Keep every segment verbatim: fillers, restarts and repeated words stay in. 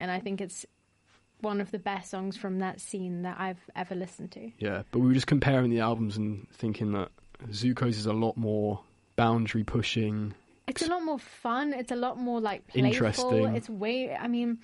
and I think it's one of the best songs from that scene that I've ever listened to. Yeah, but we were just comparing the albums and thinking that Zuko's is a lot more boundary pushing. It's a lot more fun. It's a lot more like playful. Interesting. It's way. I mean,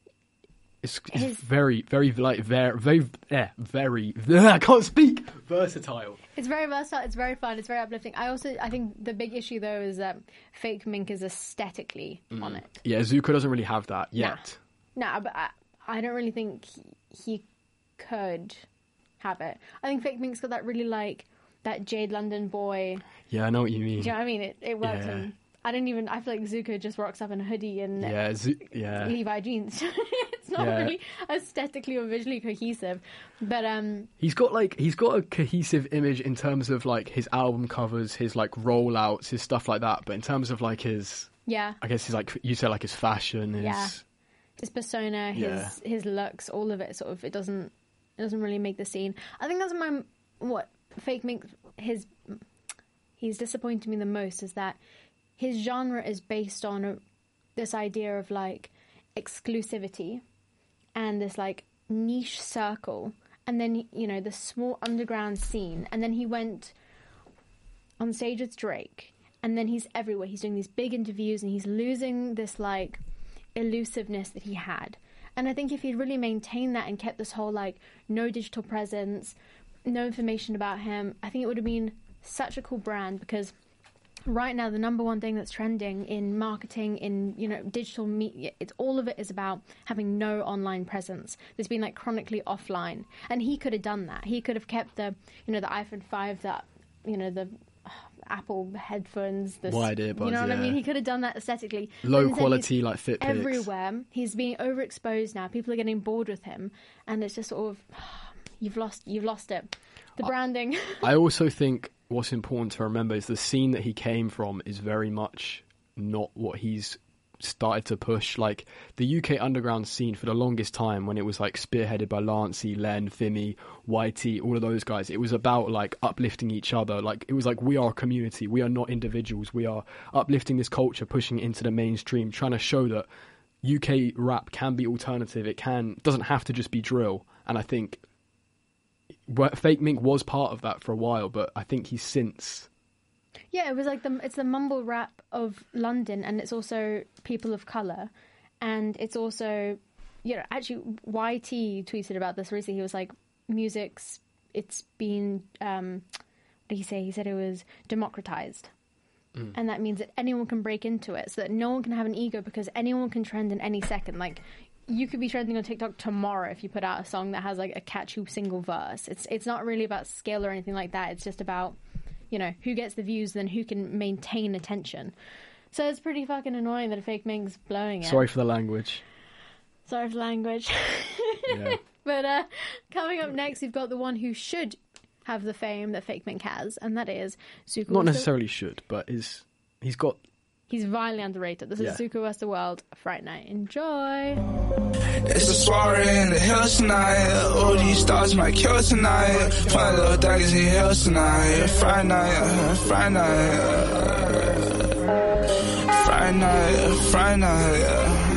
it's, it's his, very, very like very, very, yeah, very. I can't speak. Versatile. It's very versatile. It's very fun. It's very uplifting. I also, I think the big issue though is that Fake Mink is aesthetically mm. on it. Yeah, Zuko doesn't really have that yet. Nah, nah but I, I don't really think he, he could have it. I think Fake Mink's got that really like that Jade London boy. Yeah, I know what you mean. Do you know what I mean? It it works. Yeah. And I don't even. I feel like Zuko just rocks up in a hoodie and yeah, Zu- yeah. Levi jeans. It's not yeah. really aesthetically or visually cohesive, but um, he's got like he's got a cohesive image in terms of like his album covers, his like rollouts, his stuff like that. But in terms of like his, yeah, I guess he's like you said, like his fashion, his yeah. his persona, his yeah. his looks, all of it. Sort of, it doesn't it doesn't really make the scene. I think that's my what Fake Mink his he's disappointed me the most is that his genre is based on a, this idea of like exclusivity and this like niche circle, and then you know the small underground scene, and then he went on stage with Drake, and then he's everywhere. He's doing these big interviews, and he's losing this like elusiveness that he had. And I think if he'd really maintained that and kept this whole like no digital presence, no information about him, I think it would have been such a cool brand. Because right now the number one thing that's trending in marketing, in you know digital media, it's all of it is about having no online presence. There's been like chronically offline, and he could have done that. He could have kept the you know the iPhone five, that you know the uh, Apple headphones, the wide earbuds, you know what yeah. I mean. He could have done that aesthetically. Low quality like Fitbits everywhere. He's being overexposed now. People are getting bored with him, and it's just sort of you've lost you've lost it. The branding. I also think what's important to remember is the scene that he came from is very much not what he's started to push. Like the U K underground scene for the longest time, when it was like spearheaded by Lancey, Len, Fimi, Y T, all of those guys, it was about like uplifting each other. Like it was like, we are a community, we are not individuals, we are uplifting this culture, pushing it into the mainstream, trying to show that U K rap can be alternative. It can doesn't have to just be drill. And I think Fake Mink was part of that for a while, but I think he's since. Yeah, it was like the it's the mumble rap of London, and it's also people of colour, and it's also, you know, actually Y T tweeted about this recently. He was like, music's it's been um, what did he say? He said it was democratized. Mm. And that means that anyone can break into it, so that no one can have an ego, because anyone can trend in any second. Like, you could be trending on TikTok tomorrow if you put out a song that has like a catchy single verse. It's it's not really about skill or anything like that. It's just about, you know, who gets the views, then who can maintain attention. So it's pretty fucking annoying that a Fake Mink's blowing it. Sorry for the language. Sorry for the language. Yeah. But uh, coming up next, we've got the one who should have the fame that Fake Mink has, and that is Zuko. Not necessarily should, but is he's got. He's violently underrated. This yeah. is Zuko Westerworld, Fright Night. Enjoy. It's a soiree in the hills tonight. All these stars might kill tonight. Find little daggers in the hills tonight. Fright night, uh, Fright night, uh, Fright night, uh, Fright night. Uh.